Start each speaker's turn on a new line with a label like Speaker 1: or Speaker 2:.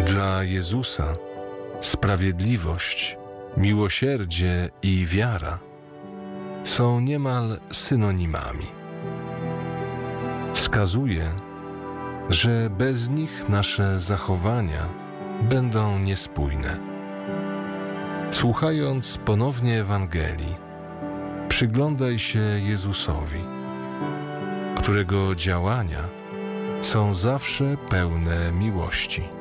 Speaker 1: Dla Jezusa sprawiedliwość, miłosierdzie i wiara są niemal synonimami. Wskazuje, że bez nich nasze zachowania będą niespójne. Słuchając ponownie Ewangelii, przyglądaj się Jezusowi, którego działania są zawsze pełne miłości.